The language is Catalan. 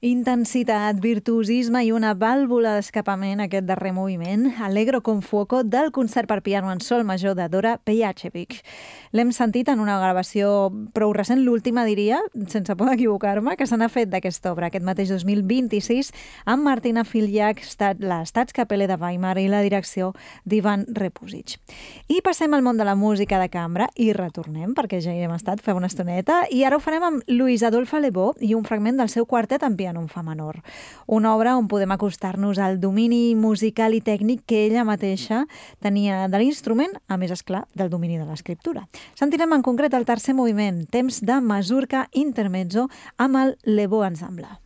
Intensitat, virtuosisme i una vàlvula d'escapament, aquest darrer moviment, Allegro con fuoco, del concert per piano en sol major de Dora Pejacevic. L'hem sentit en una gravació prou recent, l'última diria, sense por equivocar-me, que se n'ha fet d'aquesta obra aquest mateix 2026 amb Martina Filiak, la Staatskapelle de Weimar i la direcció d'Ivan Repusic. I passem al món de la música de cambra i retornem, perquè ja hi hem estat fa una estoneta, i ara ho farem amb Luis Adolphe Lebó i un fragment del seu quartet en piano en fa menor. Una obra on podem acostar-nos al domini musical i tècnic que ella mateixa tenia de l'instrument, a més, esclar, del domini de l'escriptura. Sentirem en concret el tercer moviment, temps de Mazurka Intermezzo, amb el Lebó Ensemble.